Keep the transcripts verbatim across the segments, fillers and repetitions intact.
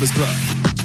Breakfast Club.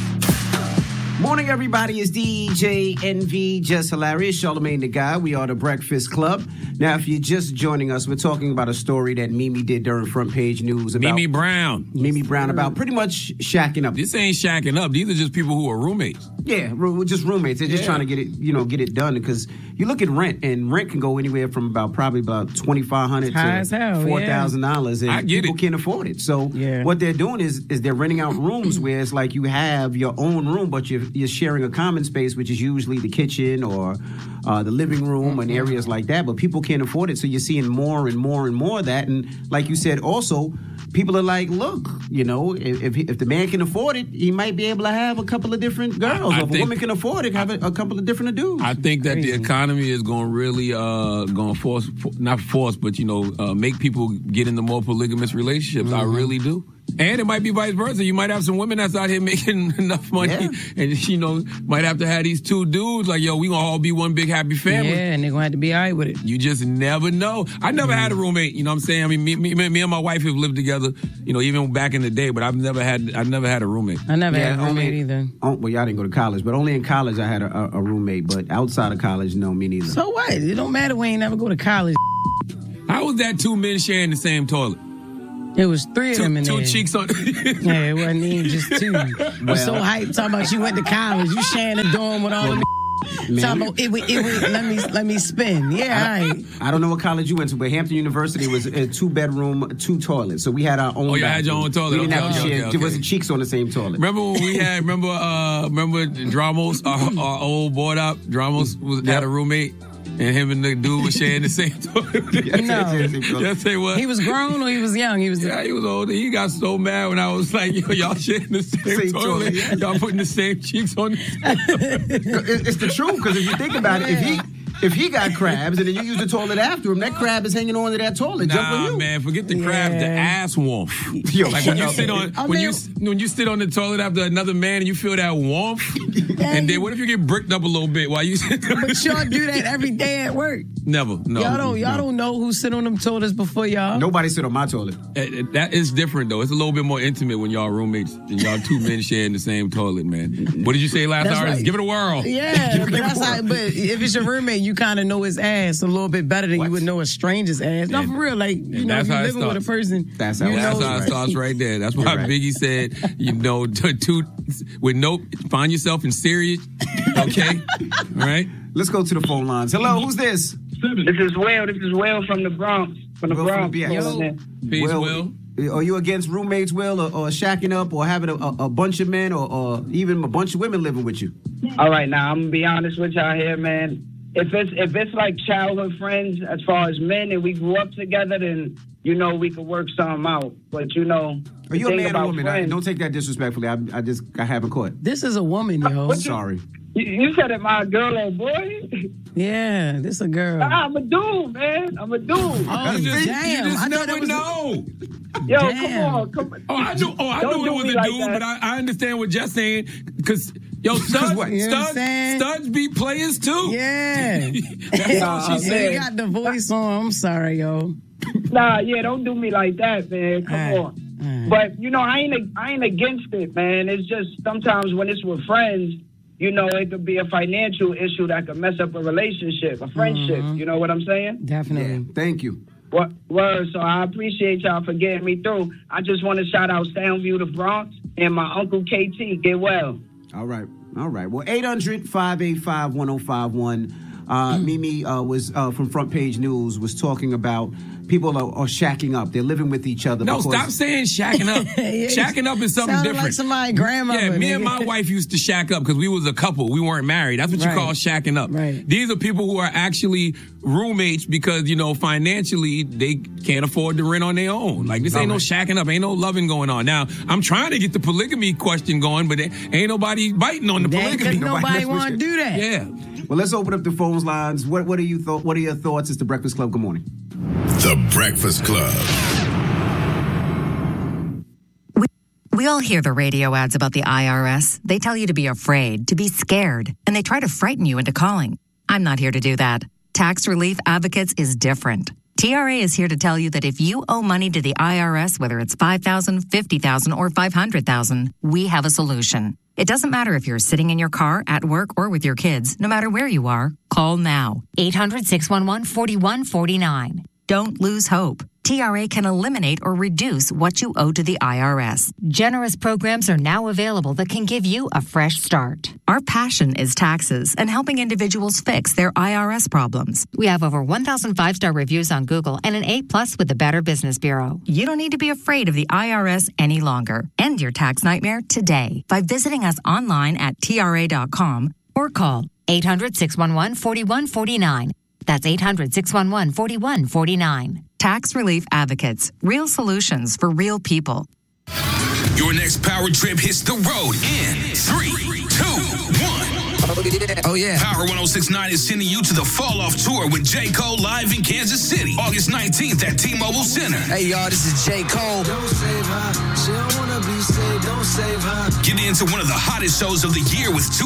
Morning, everybody. It's D J N V, Just Hilarious, Charlamagne the Guy. We are the Breakfast Club. Now, if you're just joining us, we're talking about a story that Mimi did during Front Page News about Mimi Brown. Mimi Brown about pretty much shacking up. This ain't shacking up. These are just people who are roommates. Yeah, we're just roommates. They're just Yeah. trying to get it, you know, get it done. Because you look at rent, and rent can go anywhere from about probably about twenty five hundred High as to hell, four thousand dollars, and I get people it. can't afford it. So Yeah. what they're doing is is they're renting out rooms where it's like you have your own room, but you're you're sharing a common space, which is usually the kitchen or uh, the living room and areas like that. But people can't afford it, so you're seeing more and more and more of that. And like you said, also people are like, look, you know, if if, if the man can afford it, he might be able to have a couple of different girls. I or if a think- woman can afford it, have a, a couple of different dudes. I think that the economy is going to really uh, going to force, for, not force, but, you know, uh, make people get into more polygamous relationships. Mm-hmm. I really do. And it might be vice versa. You might have some women that's out here making enough money Yeah. and, you know, might have to have these two dudes like, yo, we going to all be one big happy family. Yeah, and they're going to have to be all right with it. You just never know. I never had a roommate, you know what I'm saying? I mean, me, me, me and my wife have lived together, you know, even back in the day, but I've never had I've never had a roommate. I never Yeah, had a roommate only- either. Oh, well, y'all didn't go to college, but only in college I had a, a, a roommate. But outside of college, no, me neither. So what? It don't matter when you never go to college. How was that two men sharing the same toilet? It was three of Two, them in two there. cheeks on. Yeah, it wasn't even just two. You're so hyped talking about you went to college. You sharing a dorm with all them. Man, Talking we- about it, would- it, would- let me let me spin. Yeah, all right. I don't know what college you went to, but Hampton University was a two bedroom, two toilets. So we had our own. Oh, you had your bathroom. own toilet. We didn't Okay, have to okay, share. okay, There okay. wasn't cheeks on the same toilet. Remember when we had, remember, uh, remember Dramos, our, our old board up, Dramos was, had a roommate, and him and the dude was sharing the same toilet. No. Yes, they was. He was grown or he was young? He was. Yeah, he was old. He got so mad when I was like, yo, y'all sharing the same, Same toilet. toilet, yeah. Y'all putting the same cheeks on. It- It's the truth, because if you think about it, if he if he got crabs and then you use the toilet after him, that crab is hanging on to that toilet. Jump on Nah, you. man, forget the crabs, the Yeah. ass warmth. Yo, Like when you shut sit up. on I when mean- you when you sit on the toilet after another man and you feel that warmth, and then what if you get bricked up a little bit while you sit? But y'all do that every day at work. Never, no. Y'all don't y'all don't know who sit on them toilets before y'all. Nobody sit on my toilet. Uh, uh, That is different though. It's a little bit more intimate when y'all roommates and y'all two men sharing the same toilet, man. What did you say last That's hour? right. Give it a whirl. Yeah, but Give it that's a how, but if it's your roommate, you kind of know his ass a little bit better than What? you would know a stranger's ass. No, And- for real. Like, you and know, that's if how you're it living with a starts. person, That's how you it That's know, how it right. starts right there. That's why You're right. Biggie said, you know, to, to with no, find yourself in Syria, okay? All right? Let's go to the phone lines. Hello, who's this? This is Will. This is Will from the Bronx. From the Will from Bronx. the B X. Yo. Peace, Will, Will. Are you against roommates, Will, or, or shacking up, or having a, a, a bunch of men, or, or even a bunch of women living with you? All right, now I'm gonna be honest with y'all here, man. If it's if it's like childhood friends, as far as men, and we grew up together, then you know we could work something out. But you know, Are you a the thing man or about woman? I, friends- don't take that disrespectfully. I, I just I haven't caught. this is a woman, yo. What you- Sorry. You, you said it, my girl or boy. Yeah, this a girl. Nah, I'm a dude, man. I'm a dude. Oh, You just, damn. you just I thought never it was a- know. Yo, Damn. come on, come on. Oh, I knew. Oh, I Don't knew do it was me a like dude, that. but I, I understand what Jeff's saying. Because yo, studs, what? You know what I'm studs, saying? studs be players too. Yeah. That's all she Nah, You said. man. got the voice on. I'm sorry, yo. Nah, yeah, don't do me like that, man. Come All right. on. All right. But you know, I ain't I ain't against it, man. It's just sometimes when it's with friends, you know, it could be a financial issue that could mess up a relationship, a friendship. Mm-hmm. You know what I'm saying? Definitely. Thank you. What word? So I appreciate y'all for getting me through. I just want to shout out Soundview, the Bronx, and my uncle K T. Get well. All right. All right. Well, eight hundred, five eight five, one oh five one. Uh, Mimi uh, was uh, from Front Page News was talking about people are, are shacking up. They're living with each other. No, because- stop saying shacking up. Yeah, Shacking up is something sounded different. like somebody's grandmother. Yeah, me nigga. and my wife used to shack up because we was a couple. We weren't married. That's what you Right. call shacking up. Right. These are people who are actually roommates because, you know, financially they can't afford to rent on their own. Like this ain't no Right. shacking up. Ain't no loving going on. Now, I'm trying to get the polygamy question going, but ain't nobody biting on the That- 'cause polygamy. nobody Nobody- want to do that. Yeah. Well, let's open up the phones lines. What what are you th- What are your thoughts? It's the Breakfast Club. Good morning. The Breakfast Club. We all hear the radio ads about the I R S. They tell you to be afraid, to be scared, and they try to frighten you into calling. I'm not here to do that. Tax Relief Advocates is different. T R A is here to tell you that if you owe money to the I R S, whether it's five thousand dollars, fifty thousand dollars, or five hundred thousand dollars, we have a solution. It doesn't matter if you're sitting in your car, at work, or with your kids. No matter where you are, call now. eight hundred, six one one, four one four nine. Don't lose hope. T R A can eliminate or reduce what you owe to the I R S. Generous programs are now available that can give you a fresh start. Our passion is taxes and helping individuals fix their I R S problems. We have over one thousand five-star reviews on Google and an A plus with the Better Business Bureau. You don't need to be afraid of the I R S any longer. End your tax nightmare today by visiting us online at T R A dot com or call eight hundred, six one one, four one four nine. That's eight hundred, six one one, four one four nine. Tax Relief Advocates. Real solutions for real people. Your next power trip hits the road in three, two, one. Oh, yeah. Power one oh six point nine is sending you to the Fall Off Tour with J. Cole live in Kansas City, August nineteenth at T-Mobile Center. Hey, y'all, this is J. Cole. Don't save her. She don't want to be saved. Don't save her. Get into one of the hottest shows of the year with two